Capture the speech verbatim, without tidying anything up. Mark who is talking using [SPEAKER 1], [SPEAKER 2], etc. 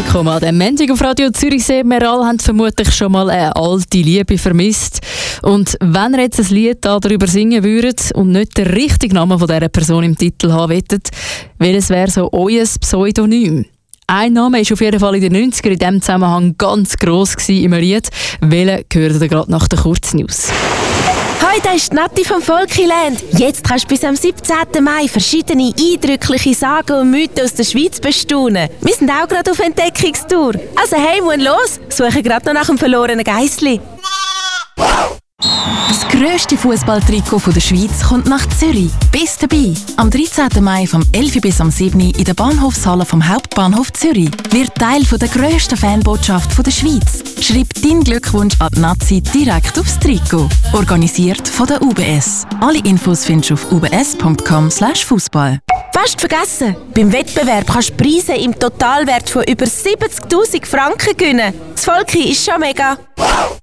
[SPEAKER 1] Willkommen an dem Montag auf Radio Zürichsee. Wir alle haben vermutlich schon mal eine alte Liebe vermisst. Und wenn ihr jetzt ein Lied darüber singen würdet und nicht den richtigen Namen von dieser Person im Titel haben wollt, welches wäre so euer Pseudonym? Ein Name war auf jeden Fall in den neunzigern in diesem Zusammenhang ganz gross im Lied. Welchen gehört ihr gerade nach der Kurznews?
[SPEAKER 2] Hi, da ist Nati vom Volkiland. Jetzt kannst du bis am siebzehnten Mai verschiedene eindrückliche Sagen und Mythen aus der Schweiz bestaunen. Wir sind auch gerade auf Entdeckungstour. Also hey, muss los, suche gerade noch nach dem verlorenen Geissli.
[SPEAKER 3] Das grösste Fußballtrikot der Schweiz kommt nach Zürich. Bist dabei. Am dreizehnten Mai vom elf bis am sieben in der Bahnhofshalle vom Hauptbahnhof Zürich. Wird Teil der grössten Fanbotschaft der Schweiz. Schreib deinen Glückwunsch an die Nazi direkt aufs Trikot. Organisiert von der U B S. Alle Infos findest du auf u b s punkt com slash fußball.
[SPEAKER 2] Fast vergessen, beim Wettbewerb kannst du Preise im Totalwert von über siebzigtausend Franken gewinnen. Das Volki ist schon mega.